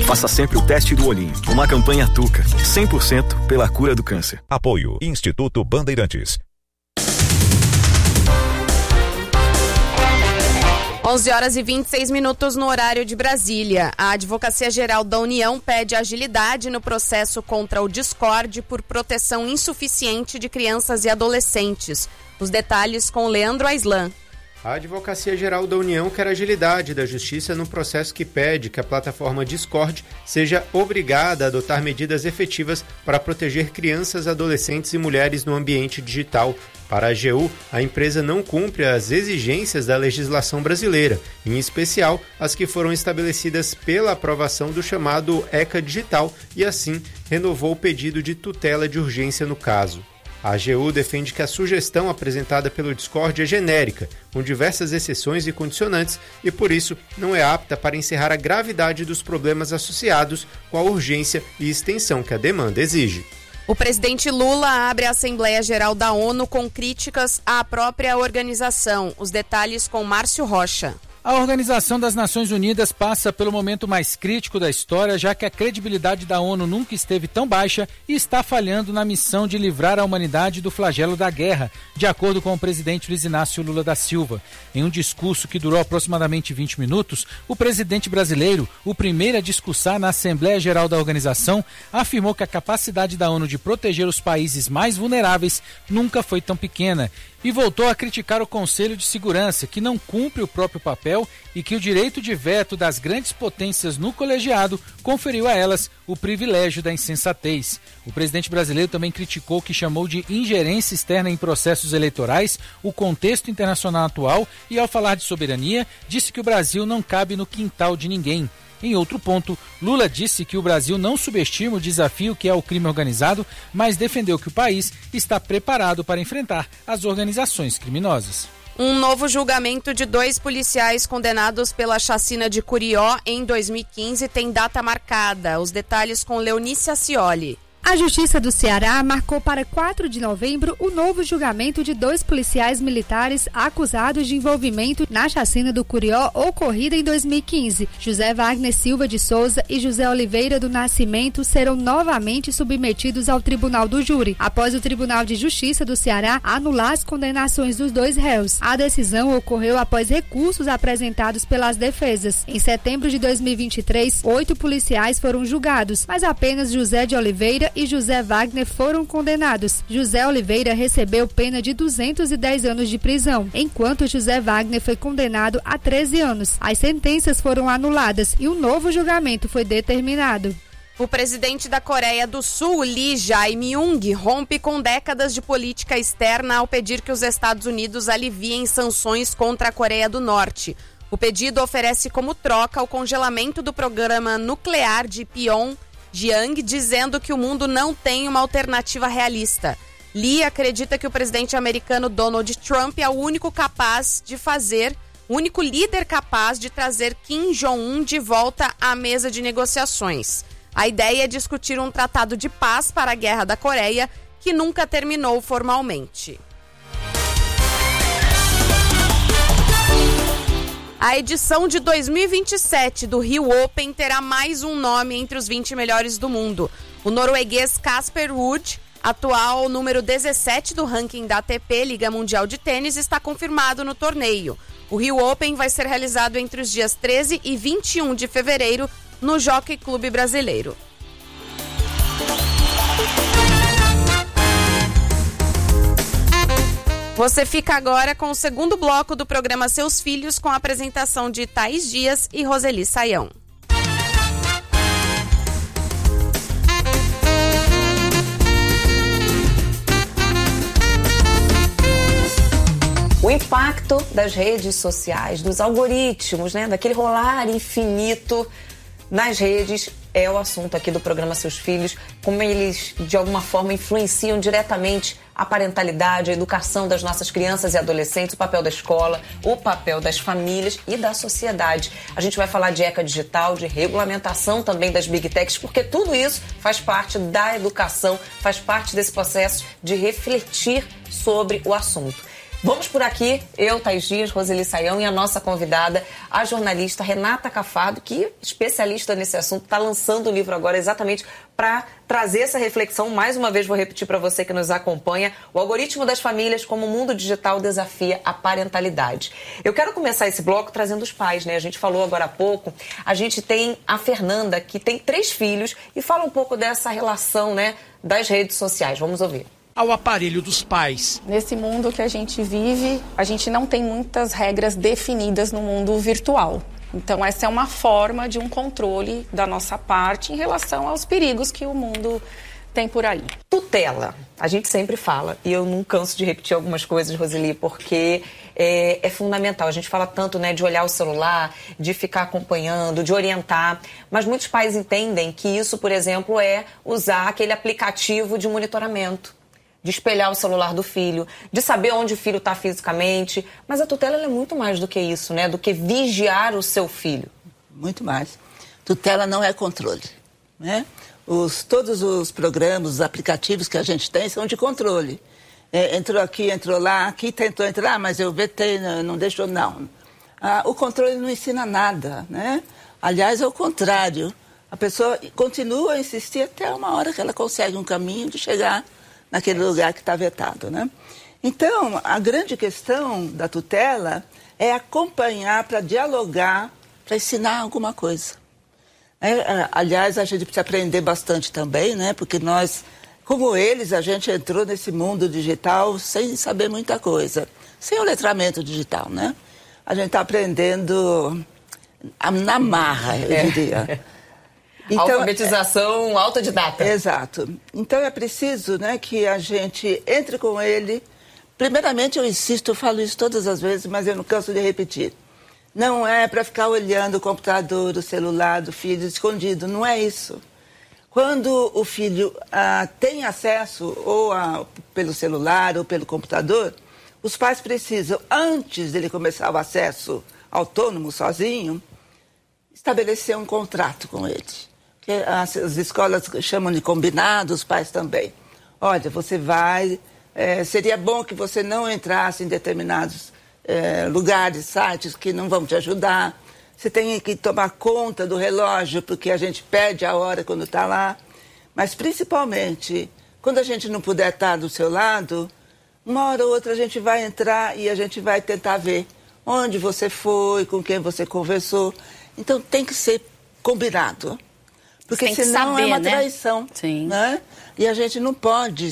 Faça sempre o teste do olhinho. Uma campanha Tuca, 100% pela cura do câncer. Apoio Instituto Bandeirantes. 11h26 no horário de Brasília. A Advocacia Geral da União pede agilidade no processo contra o Discord por proteção insuficiente de crianças e adolescentes. Os detalhes com Leandro Aislan. A Advocacia Geral da União quer agilidade da Justiça no processo que pede que a plataforma Discord seja obrigada a adotar medidas efetivas para proteger crianças, adolescentes e mulheres no ambiente digital. Para a AGU, a empresa não cumpre as exigências da legislação brasileira, em especial as que foram estabelecidas pela aprovação do chamado ECA Digital e, assim, renovou o pedido de tutela de urgência no caso. A AGU defende que a sugestão apresentada pelo Discord é genérica, com diversas exceções e condicionantes, e por isso não é apta para encerrar a gravidade dos problemas associados com a urgência e extensão que a demanda exige. O presidente Lula abre a Assembleia Geral da ONU com críticas à própria organização. Os detalhes com Márcio Rocha. A Organização das Nações Unidas passa pelo momento mais crítico da história, já que a credibilidade da ONU nunca esteve tão baixa e está falhando na missão de livrar a humanidade do flagelo da guerra, de acordo com o presidente Luiz Inácio Lula da Silva. Em um discurso que durou aproximadamente 20 minutos, o presidente brasileiro, o primeiro a discursar na Assembleia Geral da organização, afirmou que a capacidade da ONU de proteger os países mais vulneráveis nunca foi tão pequena e voltou a criticar o Conselho de Segurança, que não cumpre o próprio papel e que o direito de veto das grandes potências no colegiado conferiu a elas o privilégio da insensatez. O presidente brasileiro também criticou o que chamou de ingerência externa em processos eleitorais, o contexto internacional atual e, ao falar de soberania, disse que o Brasil não cabe no quintal de ninguém. Em outro ponto, Lula disse que o Brasil não subestima o desafio que é o crime organizado, mas defendeu que o país está preparado para enfrentar as organizações criminosas. Um novo julgamento de 2 policiais condenados pela chacina de Curió em 2015 tem data marcada. Os detalhes com Leonice Acioli. A Justiça do Ceará marcou para 4 de novembro o novo julgamento de 2 policiais militares acusados de envolvimento na chacina do Curió ocorrida em 2015. José Wagner Silva de Souza e José Oliveira do Nascimento serão novamente submetidos ao Tribunal do Júri, após o Tribunal de Justiça do Ceará anular as condenações dos 2 réus. A decisão ocorreu após recursos apresentados pelas defesas. Em setembro de 2023, 8 policiais foram julgados, mas apenas José de Oliveira e José Wagner foram condenados. José Oliveira recebeu pena de 210 anos de prisão, enquanto José Wagner foi condenado a 13 anos. As sentenças foram anuladas e um novo julgamento foi determinado. O presidente da Coreia do Sul, Lee Jae-myung, rompe com décadas de política externa ao pedir que os Estados Unidos aliviem sanções contra a Coreia do Norte. O pedido oferece como troca o congelamento do programa nuclear de Pyongyang, dizendo que o mundo não tem uma alternativa realista. Lee acredita que o presidente americano Donald Trump é o único líder capaz de trazer Kim Jong-un de volta à mesa de negociações. A ideia é discutir um tratado de paz para a Guerra da Coreia, que nunca terminou formalmente. A edição de 2027 do Rio Open terá mais um nome entre os 20 melhores do mundo. O norueguês Casper Ruud, atual número 17 do ranking da ATP, Liga Mundial de Tênis, está confirmado no torneio. O Rio Open vai ser realizado entre os dias 13 e 21 de fevereiro no Jockey Clube Brasileiro. Você fica agora com o segundo bloco do programa Seus Filhos, com a apresentação de Thaís Dias e Roseli Saião. O impacto das redes sociais, dos algoritmos, daquele rolar infinito nas redes é o assunto aqui do programa Seus Filhos, como eles, de alguma forma, influenciam diretamente a parentalidade, a educação das nossas crianças e adolescentes, o papel da escola, o papel das famílias e da sociedade. A gente vai falar de ECA digital, de regulamentação também das Big Techs, porque tudo isso faz parte da educação, faz parte desse processo de refletir sobre o assunto. Vamos por aqui, eu, Thaís Dias, Roseli Saião e a nossa convidada, a jornalista Renata Cafado, que, especialista nesse assunto, está lançando o livro agora exatamente para trazer essa reflexão. Mais uma vez, vou repetir para você que nos acompanha, o algoritmo das famílias, como o mundo digital desafia a parentalidade. Eu quero começar esse bloco trazendo os pais, né? A gente falou agora há pouco, a gente tem a Fernanda, que tem 3 filhos, e fala um pouco dessa relação, né, das redes sociais. Vamos ouvir. Ao aparelho dos pais. Nesse mundo que a gente vive, a gente não tem muitas regras definidas no mundo virtual. Então, essa é uma forma de um controle da nossa parte em relação aos perigos que o mundo tem por aí. Tutela. A gente sempre fala, e eu não canso de repetir algumas coisas, Roseli, porque é fundamental. A gente fala tanto, né, de olhar o celular, de ficar acompanhando, de orientar, mas muitos pais entendem que isso, por exemplo, é usar aquele aplicativo de monitoramento, de espelhar o celular do filho, de saber onde o filho está fisicamente. Mas a tutela é muito mais do que isso, né? Do que vigiar o seu filho. Muito mais. Tutela não é controle, né? Todos os programas, os aplicativos que a gente tem são de controle. Entrou aqui, entrou lá, aqui tentou entrar, mas eu vetei, não deixou, não. O controle não ensina nada, né? Aliás, é o contrário. A pessoa continua a insistir até uma hora que ela consegue um caminho de chegar naquele lugar que está vetado, né? Então, a grande questão da tutela é acompanhar para dialogar, para ensinar alguma coisa. Aliás, a gente precisa aprender bastante também, né? Porque nós, como eles, a gente entrou nesse mundo digital sem saber muita coisa, sem o letramento digital, né? A gente está aprendendo na marra, eu diria. Então, alfabetização autodidata. Exato. Então é preciso, né, que a gente entre com ele. Primeiramente, eu insisto, eu falo isso todas as vezes, mas eu não canso de repetir. Não é para ficar olhando o computador, o celular do filho escondido, não é isso. Quando o filho tem acesso ou pelo celular ou pelo computador, os pais precisam, antes dele começar o acesso autônomo, sozinho, estabelecer um contrato com ele. Que as escolas chamam de combinado, os pais também. Olha, você vai... seria bom que você não entrasse em determinados lugares, sites que não vão te ajudar. Você tem que tomar conta do relógio, porque a gente pede a hora quando está lá. Mas, principalmente, quando a gente não puder estar do seu lado, uma hora ou outra a gente vai entrar e a gente vai tentar ver onde você foi, com quem você conversou. Então, tem que ser combinado. Porque senão é uma traição. Sim. Né? E a gente não pode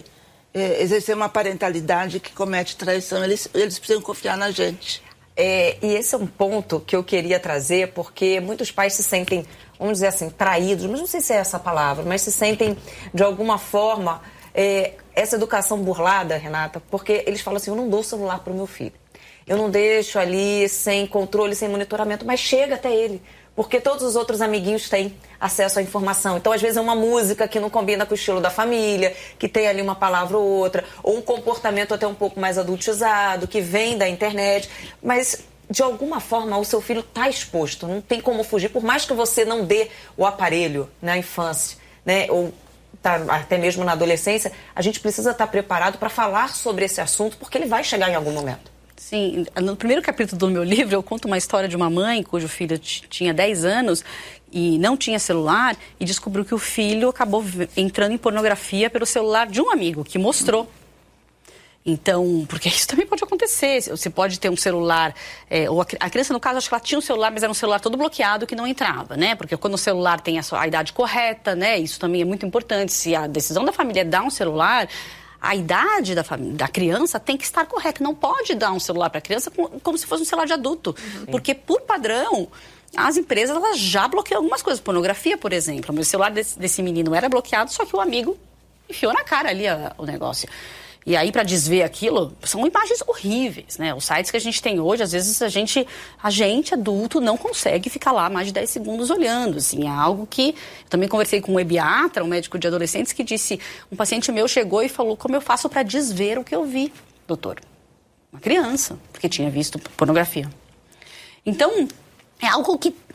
exercer uma parentalidade que comete traição. Eles precisam confiar na gente. E esse é um ponto que eu queria trazer, porque muitos pais se sentem, vamos dizer assim, traídos, mas não sei se é essa palavra, mas se sentem, de alguma forma, essa educação burlada, Renata, porque eles falam assim, eu não dou o celular para o meu filho. Eu não deixo ali sem controle, sem monitoramento, mas chega até ele. Porque todos os outros amiguinhos têm acesso à informação. Então, às vezes, é uma música que não combina com o estilo da família, que tem ali uma palavra ou outra, ou um comportamento até um pouco mais adultizado, que vem da internet. Mas, de alguma forma, o seu filho está exposto, não tem como fugir. Por mais que você não dê o aparelho na infância, né, ou até mesmo na adolescência, a gente precisa estar preparado para falar sobre esse assunto, porque ele vai chegar em algum momento. Sim, no primeiro capítulo do meu livro eu conto uma história de uma mãe cujo filho tinha 10 anos e não tinha celular e descobriu que o filho acabou entrando em pornografia pelo celular de um amigo que mostrou. Então, porque isso também pode acontecer, você pode ter um celular, ou a criança no caso acho que ela tinha um celular, mas era um celular todo bloqueado que não entrava, né? Porque quando o celular tem a idade correta, né? Isso também é muito importante, se a decisão da família é dar um celular... A idade da criança tem que estar correta. Não pode dar um celular para a criança como se fosse um celular de adulto. Porque, por padrão, as empresas elas já bloqueiam algumas coisas. Pornografia, por exemplo. O celular desse menino era bloqueado, só que o amigo enfiou na cara ali o negócio. E aí, para desver aquilo, são imagens horríveis, né? Os sites que a gente tem hoje, às vezes a gente adulto, não consegue ficar lá mais de 10 segundos olhando, assim, é algo que... Eu também conversei com um ebiatra, um médico de adolescentes, que disse, um paciente meu chegou e falou, como eu faço para desver o que eu vi, doutor? Uma criança, porque tinha visto pornografia. Então, é algo que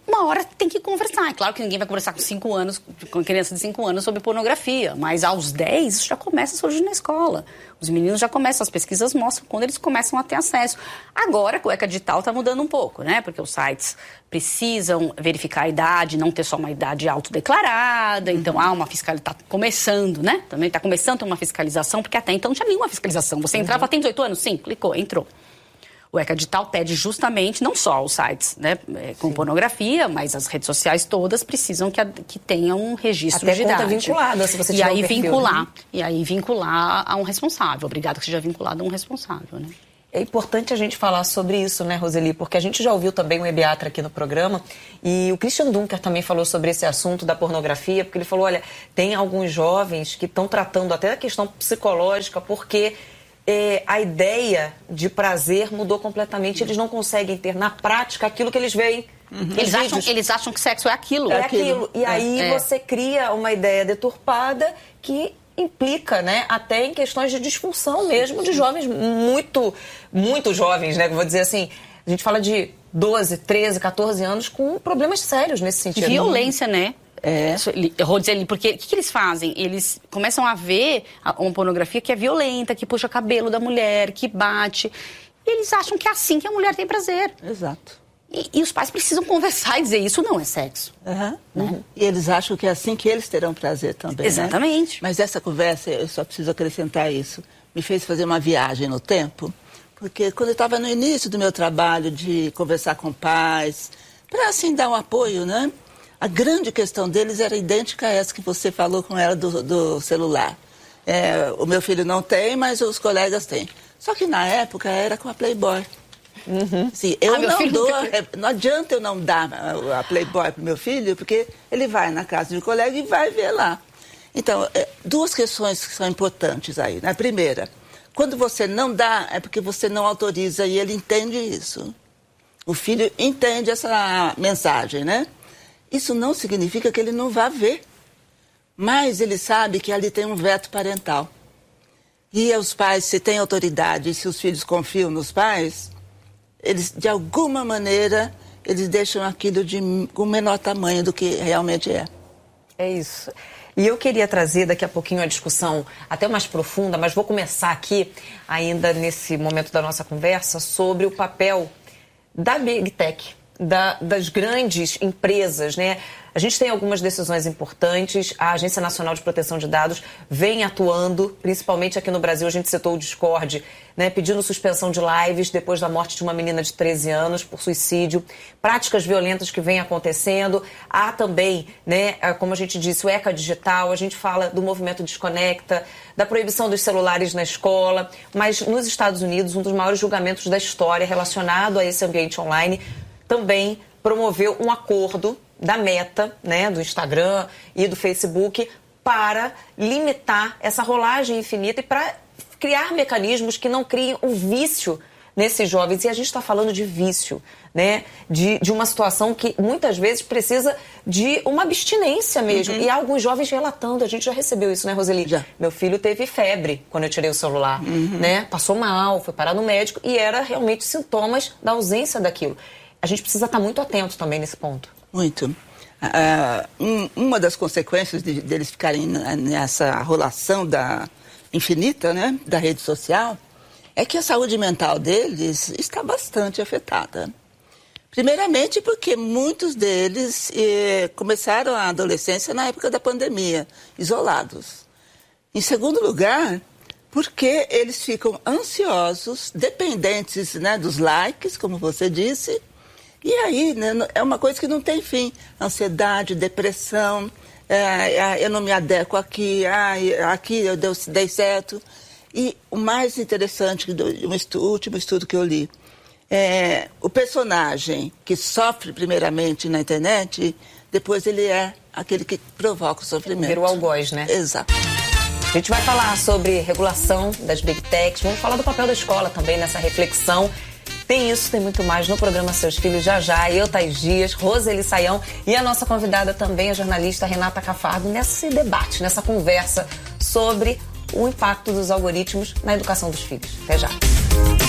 uma hora tem que conversar. É claro que ninguém vai conversar com criança de 5 anos sobre pornografia, mas aos 10 isso já começa a surgir na escola. Os meninos já começam, as pesquisas mostram quando eles começam a ter acesso. Agora, com o ECA Digital está mudando um pouco, né? Porque os sites precisam verificar a idade, não ter só uma idade autodeclarada. Então, uma fiscalização, está começando, né? Também está começando uma fiscalização, porque até então não tinha nenhuma fiscalização. Você entrava, tem 18 anos? Sim, clicou, entrou. O ECA Digital pede justamente, não só os sites, né, com pornografia, mas as redes sociais todas precisam que tenham um registro de idade. Até conta vinculada, se você tiver um perfil. E aí vincular a um responsável. Obrigado que seja vinculado a um responsável, né? É importante a gente falar sobre isso, né, Roseli? Porque a gente já ouviu também o Ebiatra aqui no programa e o Christian Dunker também falou sobre esse assunto da pornografia, porque ele falou, olha, tem alguns jovens que estão tratando até da questão psicológica, porque a ideia de prazer mudou completamente. Eles não conseguem ter na prática aquilo que eles veem. Eles acham que sexo é aquilo. É aquilo. E aí você cria uma ideia deturpada que implica, né, até em questões de disfunção mesmo de jovens muito jovens, né? Vou dizer assim, a gente fala de 12, 13, 14 anos com problemas sérios nesse sentido. Violência, né? Porque o que eles fazem? Eles começam a ver uma pornografia que é violenta, que puxa cabelo da mulher, que bate. E eles acham que é assim que a mulher tem prazer. Exato. E os pais precisam conversar e dizer, isso não é sexo. Né? E eles acham que é assim que eles terão prazer também. Exatamente. Né? Mas essa conversa, eu só preciso acrescentar isso, me fez fazer uma viagem no tempo, porque quando eu estava no início do meu trabalho de conversar com pais, para assim dar um apoio, né? A grande questão deles era idêntica a essa que você falou com ela do celular. O meu filho não tem, mas os colegas têm. Só que na época era com a Playboy. Assim, não adianta eu não dar a Playboy para o meu filho, porque ele vai na casa de um colega e vai ver lá. Então, duas questões que são importantes aí. Né? Primeira, quando você não dá, é porque você não autoriza e ele entende isso. O filho entende essa mensagem, né? Isso não significa que ele não vá ver, mas ele sabe que ali tem um veto parental. E os pais, se têm autoridade, se os filhos confiam nos pais, eles, de alguma maneira, eles deixam aquilo com menor tamanho do que realmente é. É isso. E eu queria trazer daqui a pouquinho a discussão até mais profunda, mas vou começar aqui, ainda nesse momento da nossa conversa, sobre o papel da Big Tech, das grandes empresas, né? A gente tem algumas decisões importantes, a Agência Nacional de Proteção de Dados vem atuando, principalmente aqui no Brasil, a gente citou o Discord, né, pedindo suspensão de lives depois da morte de uma menina de 13 anos por suicídio, práticas violentas que vêm acontecendo, há também, né, como a gente disse, o ECA Digital, a gente fala do movimento Desconecta, da proibição dos celulares na escola, mas nos Estados Unidos, um dos maiores julgamentos da história relacionado a esse ambiente online também promoveu um acordo da Meta, né, do Instagram e do Facebook, para limitar essa rolagem infinita e para criar mecanismos que não criem o vício nesses jovens. E a gente está falando de vício, né, de uma situação que muitas vezes precisa de uma abstinência mesmo. E há alguns jovens relatando, a gente já recebeu isso, né, Roseli? Já. Meu filho teve febre quando eu tirei o celular, né, passou mal, foi parar no médico e era realmente sintomas da ausência daquilo. A gente precisa estar muito atento também nesse ponto. Muito. Uma das consequências deles ficarem nessa rolação infinita, né, da rede social, é que a saúde mental deles está bastante afetada. Primeiramente porque muitos deles começaram a adolescência na época da pandemia, isolados. Em segundo lugar, porque eles ficam ansiosos, dependentes, né, dos likes, como você disse. E aí, né, é uma coisa que não tem fim. Ansiedade, depressão, eu não me adequo aqui, aqui eu dei certo. E o mais interessante do último estudo que eu li, o personagem que sofre primeiramente na internet, depois ele é aquele que provoca o sofrimento. Vira o algoz, né? Exato. A gente vai falar sobre regulação das Big Techs, vamos falar do papel da escola também nessa reflexão. Tem isso, tem muito mais no programa Seus Filhos já. Eu, Thaís Dias, Roseli Saião e a nossa convidada também, a jornalista Renata Cafardo, nesse debate, nessa conversa sobre o impacto dos algoritmos na educação dos filhos. Até já.